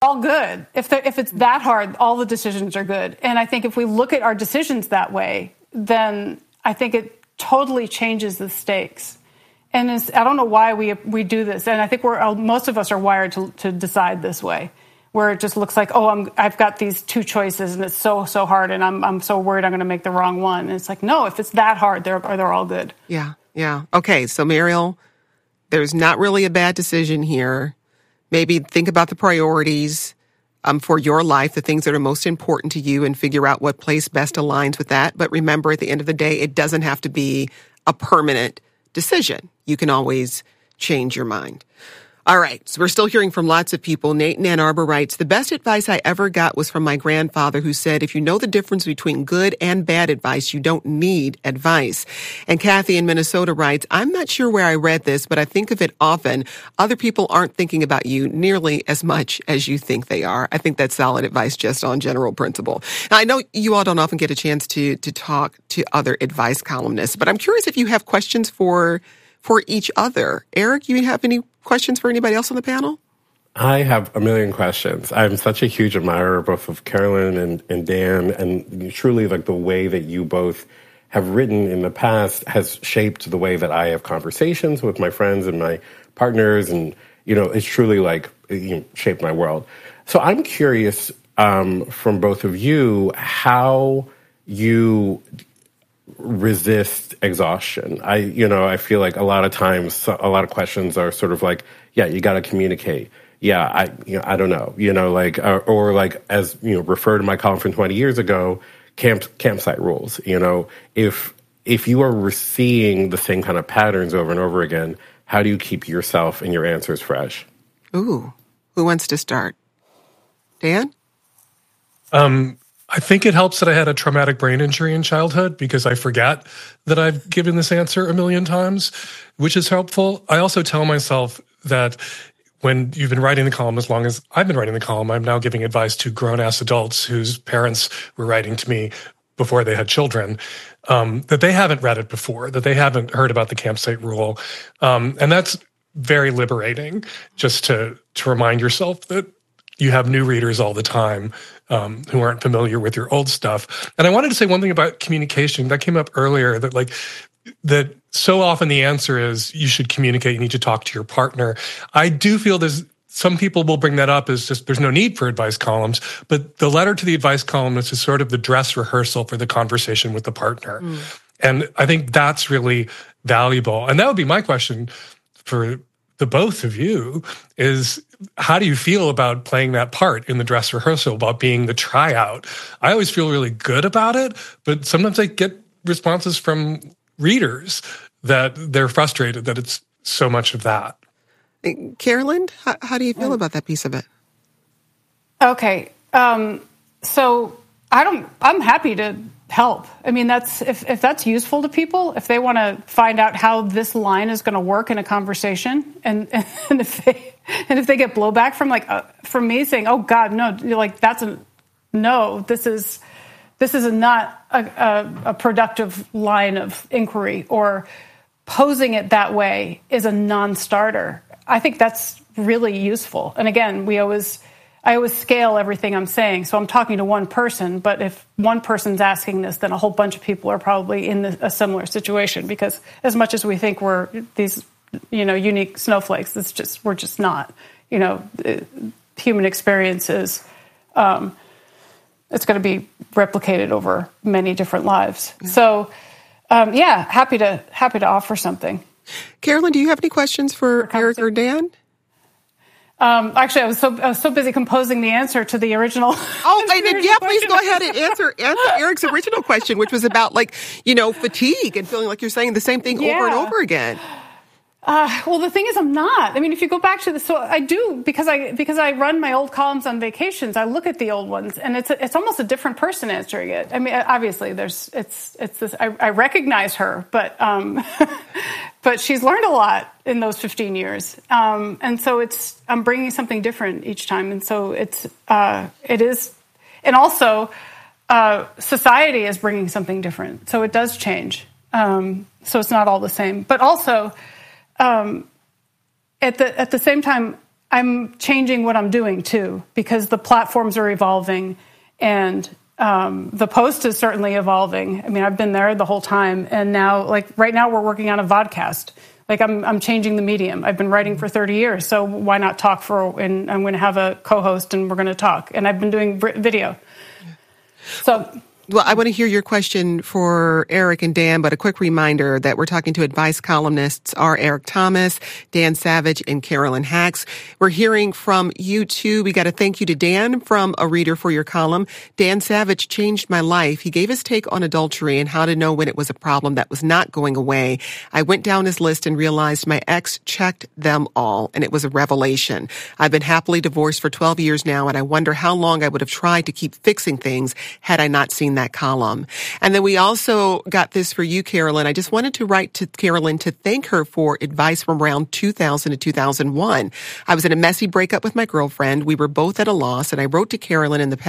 all good. If it's that hard, all the decisions are good. And I think if we look at our decisions that way, then I think it totally changes the stakes. And I don't know why we do this. And I think most of us are wired to decide this way, where it just looks like, I've got these two choices and it's so hard, and I'm so worried I'm going to make the wrong one. And it's like, no, if it's that hard, they're all good. Yeah. Okay, so Mariel, there's not really a bad decision here. Maybe think about the priorities for your life, the things that are most important to you, and figure out what place best aligns with that. But remember, at the end of the day, it doesn't have to be a permanent decision. You can always change your mind. All right, so we're still hearing from lots of people. Nate in Ann Arbor writes, the best advice I ever got was from my grandfather, who said, if you know the difference between good and bad advice, you don't need advice. And Kathy in Minnesota writes, I'm not sure where I read this, but I think of it often. Other people aren't thinking about you nearly as much as you think they are. I think that's solid advice just on general principle. Now, I know you all don't often get a chance to talk to other advice columnists, but I'm curious if you have questions for each other. Eric, you have any questions for anybody else on the panel? I have a million questions. I'm such a huge admirer both of Carolyn and Dan, and truly like the way that you both have written in the past has shaped the way that I have conversations with my friends and my partners, and it's truly like shaped my world. So I'm curious from both of you how you resist exhaustion. I feel like a lot of times, a lot of questions are sort of like, yeah, you got to communicate. Yeah, I don't know, or like, as referred to my column from 20 years ago, campsite rules. If you are seeing the same kind of patterns over and over again, how do you keep yourself and your answers fresh? Ooh, who wants to start? Dan? I think it helps that I had a traumatic brain injury in childhood, because I forget that I've given this answer a million times, which is helpful. I also tell myself that when you've been writing the column as long as I've been writing the column, I'm now giving advice to grown-ass adults whose parents were writing to me before they had children, that they haven't read it before, that they haven't heard about the campsite rule. And that's very liberating, just to remind yourself that you have new readers all the time who aren't familiar with your old stuff. And I wanted to say one thing about communication that came up earlier, that so often the answer is you should communicate, you need to talk to your partner. I do feel some people will bring that up as just there's no need for advice columns, but the letter to the advice columnist is sort of the dress rehearsal for the conversation with the partner. And I think that's really valuable. And that would be my question for the both of you is, how do you feel about playing that part in the dress rehearsal, about being the tryout? I always feel really good about it, but sometimes I get responses from readers that they're frustrated that it's so much of that. Carolyn, how do you feel about that piece of it? Okay. So I'm happy to help. I mean, if that's useful to people, if they want to find out how this line is going to work in a conversation, and if they get blowback from me saying, "Oh God, no," you're like, this is not a productive line of inquiry, or posing it that way is a non-starter. I think that's really useful. And again, I always scale everything I'm saying. So I'm talking to one person, but if one person's asking this, then a whole bunch of people are probably in a similar situation, because as much as we think we're these, unique snowflakes, we're just not. Human experience is, it's going to be replicated over many different lives. Yeah. So, happy to offer something. Carolyn, do you have any questions for Eric or Dan? Actually, I was so busy composing the answer to the original. Please go ahead and answer Eric's original question, which was about fatigue and feeling like you're saying the same thing over and over again. Well, the thing is, I'm not. I mean, if you go back to so I do, because I run my old columns on vacations. I look at the old ones, and it's almost a different person answering it. I mean, obviously, it's this. I recognize her, but but she's learned a lot in those 15 years, and so I'm bringing something different each time, and so it is, and also society is bringing something different, so it does change. So it's not all the same, but also. At the same time, I'm changing what I'm doing too, because the platforms are evolving, and the Post is certainly evolving. I mean, I've been there the whole time, and now, like right now, we're working on a vodcast. Like I'm changing the medium. I've been writing for 30 years, so why not talk and I'm going to have a co-host, and we're going to talk. And I've been doing video. So. Well, I want to hear your question for Eric and Dan, but a quick reminder that we're talking to advice columnists are Eric Thomas, Dan Savage, and Carolyn Hax. We're hearing from you too. We got to thank you to Dan from A Reader for your column. Dan Savage changed my life. He gave his take on adultery and how to know when it was a problem that was not going away. I went down his list and realized my ex checked them all, and it was a revelation. I've been happily divorced for 12 years now, and I wonder how long I would have tried to keep fixing things had I not seen that column. And then we also got this for you, Carolyn. I just wanted to write to Carolyn to thank her for advice from around 2000 to 2001. I was in a messy breakup with my girlfriend. We were both at a loss, and I wrote to Carolyn in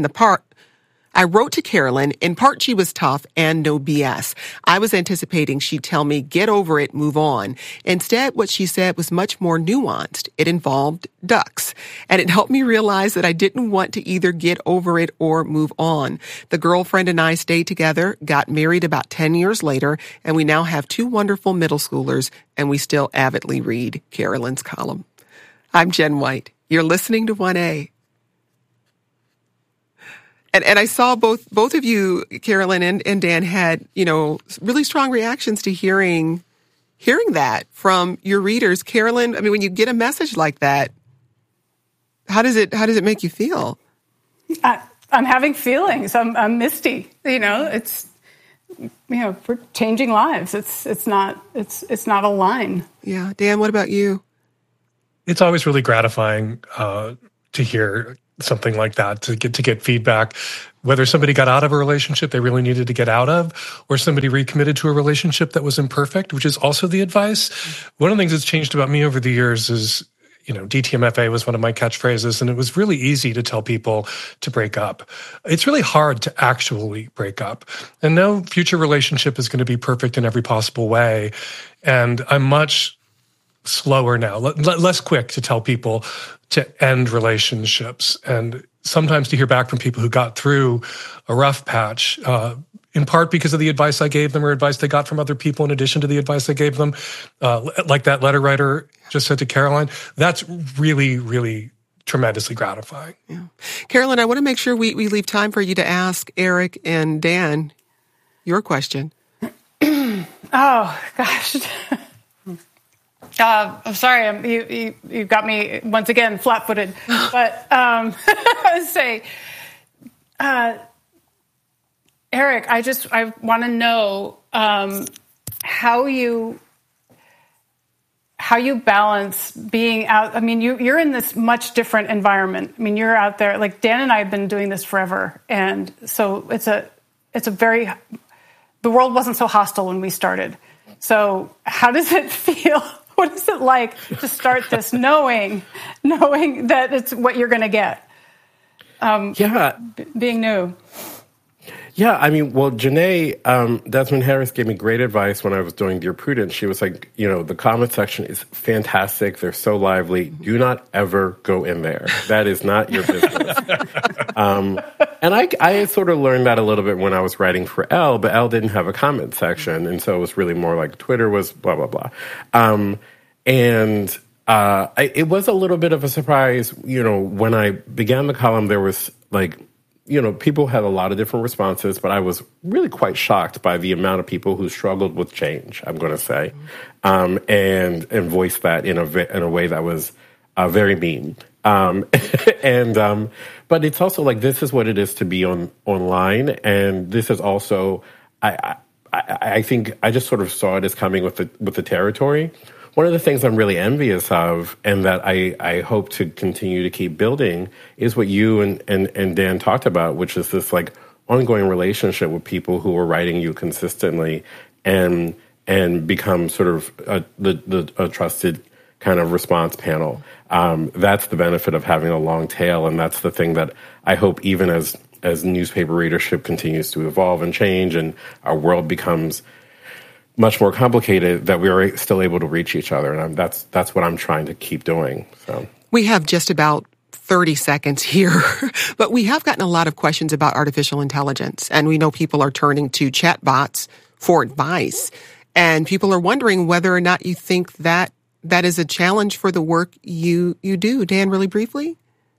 part she was tough and no BS. I was anticipating she'd tell me, get over it, move on. Instead, what she said was much more nuanced. It involved ducks. And it helped me realize that I didn't want to either get over it or move on. The girlfriend and I stayed together, got married about 10 years later, and we now have 2 wonderful middle schoolers, and we still avidly read Carolyn's column. I'm Jen White. You're listening to 1A. And I saw both of you, Carolyn and Dan, had, really strong reactions to hearing that from your readers. Carolyn, I mean, when you get a message like that, how does it make you feel? I'm having feelings. I'm misty. It's we're changing lives. It's not a line. Yeah, Dan, what about you? It's always really gratifying to hear something like that, to get feedback, whether somebody got out of a relationship they really needed to get out of, or somebody recommitted to a relationship that was imperfect, which is also the advice. One of the things that's changed about me over the years is, DTMFA was one of my catchphrases, and it was really easy to tell people to break up. It's really hard to actually break up. And no future relationship is going to be perfect in every possible way. And I'm much slower now, less quick to tell people to end relationships, and sometimes to hear back from people who got through a rough patch, in part because of the advice I gave them or advice they got from other people in addition to the advice I gave them, like that letter writer just said to Caroline. That's really, really tremendously gratifying. Yeah. Carolyn, I want to make sure we leave time for you to ask Eric and Dan your question. Oh, gosh. I'm sorry, you got me once again flat-footed. But I would say, Eric, I want to know how you balance being out. I mean, you're in this much different environment. I mean, you're out there. Like Dan and I have been doing this forever, and so it's a very. The world wasn't so hostile when we started. So how does it feel? What is it like to start this knowing that it's what you're going to get? Being new. Yeah, I mean, well, Janae, Desmond Harris gave me great advice when I was doing Dear Prudence. She was like, the comment section is fantastic. They're so lively. Do not ever go in there. That is not your business. And I sort of learned that a little bit when I was writing for Elle, but Elle didn't have a comment section. And so it was really more like Twitter was blah, blah, blah. It was a little bit of a surprise, when I began the column, there was like, people had a lot of different responses, but I was really quite shocked by the amount of people who struggled with change, I'm going to say, and voiced that in a way that was very mean. But it's also like, this is what it is to be online. And this is also, I think I just sort of saw it as coming with the territory. One of the things I'm really envious of, and that I hope to continue to keep building, is what you and Dan talked about, which is this like ongoing relationship with people who are writing you consistently and become sort of a trusted kind of response panel. That's the benefit of having a long tail, and that's the thing that I hope, even as newspaper readership continues to evolve and change, and our world becomes much more complicated, that we are still able to reach each other, and that's what I'm trying to keep doing. So, We have just about 30 seconds here, but we have gotten a lot of questions about artificial intelligence, and we know people are turning to chatbots for advice, and people are wondering whether or not you think that that is a challenge for the work you do. Dan, really briefly?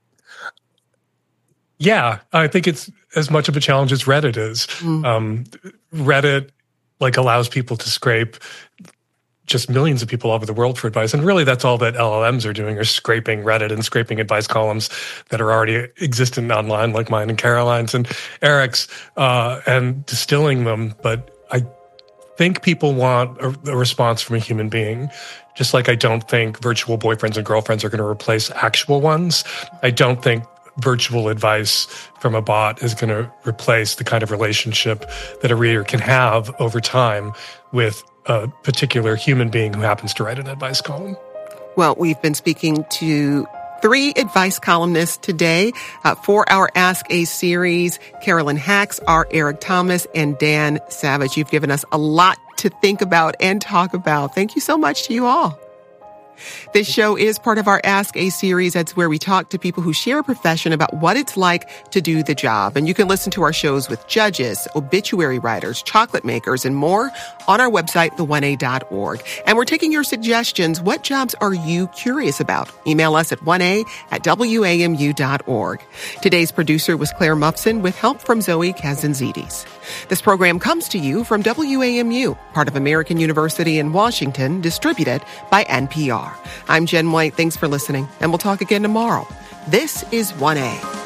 Yeah, I think it's as much of a challenge as Reddit is. Reddit allows people to scrape just millions of people all over the world for advice. And really, that's all that LLMs are doing, are scraping Reddit and scraping advice columns that are already existent online, like mine and Caroline's and Eric's, and distilling them. But I think people want a response from a human being. Just like I don't think virtual boyfriends and girlfriends are going to replace actual ones. I don't think virtual advice from a bot is going to replace the kind of relationship that a reader can have over time with a particular human being who happens to write an advice column. Well, we've been speaking to 3 advice columnists today for our Ask A series: Carolyn Hax, R. Eric Thomas, and Dan Savage. You've given us a lot to think about and talk about. Thank you so much to you all. This show is part of our Ask A series. That's where we talk to people who share a profession about what it's like to do the job. And you can listen to our shows with judges, obituary writers, chocolate makers, and more on our website, the1a.org. And we're taking your suggestions. What jobs are you curious about? Email us at 1a@wamu.org. Today's producer was Claire Mufson with help from Zoe Kazantzidis. This program comes to you from WAMU, part of American University in Washington, distributed by NPR. I'm Jen White. Thanks for listening, and we'll talk again tomorrow. This is 1A.